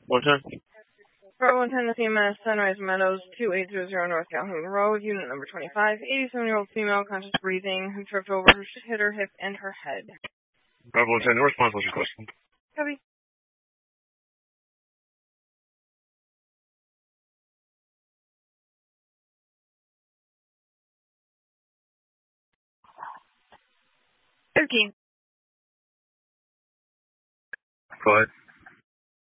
110. Bravo 110 to CMS, Sunrise Meadows, 2800 North Calhoun Road, unit number 25, 87-year-old female, conscious breathing, who tripped over, hit her hip and her head. Bravo 110, no response, what's your question? Copy. Go ahead.